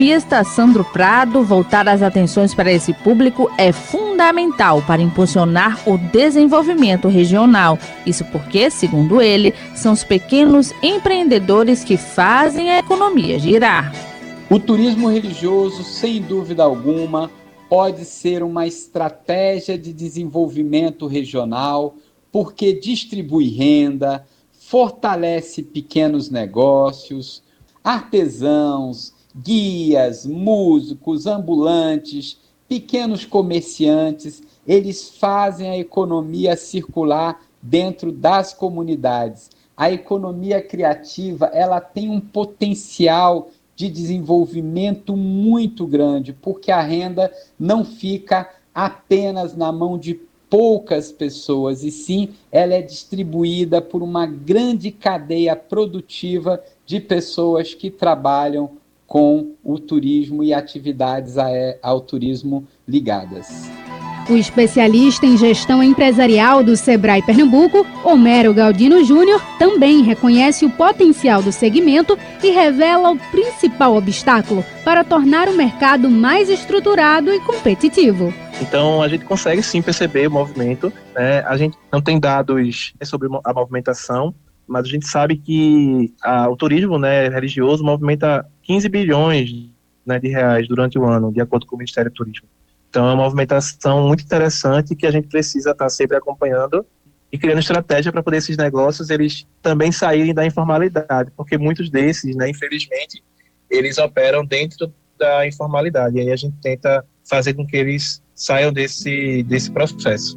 economista Sandro Prado, voltar as atenções para esse público é fundamental para impulsionar o desenvolvimento regional. Isso porque, segundo ele, são os pequenos empreendedores que fazem a economia girar. O turismo religioso, sem dúvida alguma, pode ser uma estratégia de desenvolvimento regional, porque distribui renda, fortalece pequenos negócios, artesãos, guias, músicos, ambulantes, pequenos comerciantes. Eles fazem a economia circular dentro das comunidades. A economia criativa, ela tem um potencial de desenvolvimento muito grande, porque a renda não fica apenas na mão de poucas pessoas, e sim ela é distribuída por uma grande cadeia produtiva de pessoas que trabalham com o turismo e atividades ao turismo ligadas. O especialista em gestão empresarial do Sebrae Pernambuco, Homero Galdino Júnior, também reconhece o potencial do segmento e revela o principal obstáculo para tornar o mercado mais estruturado e competitivo. Então, a gente consegue sim perceber o movimento, né? A gente não tem dados sobre a movimentação, mas a gente sabe que o turismo, né, religioso movimenta 15 bilhões, né, de reais durante o ano, de acordo com o Ministério do Turismo. Então, é uma movimentação muito interessante que a gente precisa estar sempre acompanhando e criando estratégia para poder esses negócios eles também saírem da informalidade, porque muitos desses, né, infelizmente, eles operam dentro da informalidade. E aí a gente tenta fazer com que eles saiam desse processo.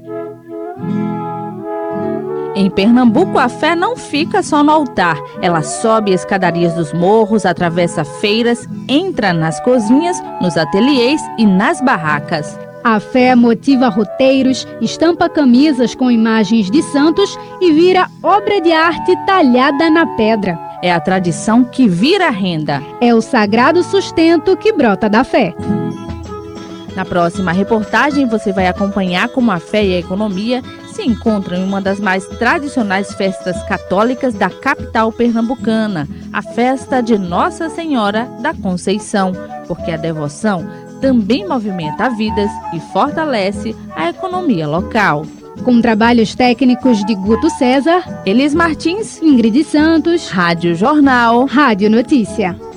Em Pernambuco, a fé não fica só no altar. Ela sobe escadarias dos morros, atravessa feiras, entra nas cozinhas, nos ateliês e nas barracas. A fé motiva roteiros, estampa camisas com imagens de santos e vira obra de arte talhada na pedra. É a tradição que vira renda. É o sagrado sustento que brota da fé. Na próxima reportagem, você vai acompanhar como a fé e a economia se encontram em uma das mais tradicionais festas católicas da capital pernambucana, a festa de Nossa Senhora da Conceição, porque a devoção também movimenta vidas e fortalece a economia local. Com trabalhos técnicos de Guto César, Elis Martins, Ingrid Santos, Rádio Jornal, Rádio Notícia.